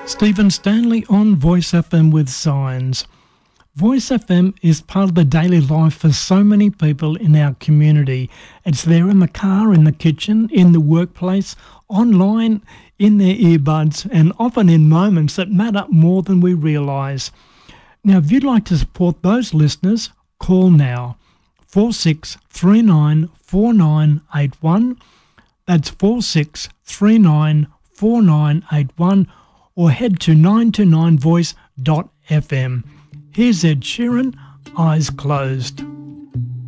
Stephen Stanley on Voice FM with Signs. Voice FM is part of the daily life for so many people in our community. It's there in the car, in the kitchen, in the workplace, online, in their earbuds, and often in moments that matter more than we realise. Now, if you'd like to support those listeners, call now. 4639 4981. That's 4639 4981. Or head to 929voice.fm. Here's Ed Sheeran, Eyes Closed.